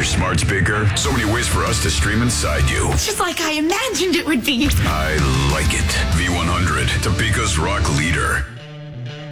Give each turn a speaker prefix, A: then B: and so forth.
A: your smart speaker? So many ways for us to stream inside you.
B: Just like I imagined it would be.
A: I like it. V100, Topeka's rock leader.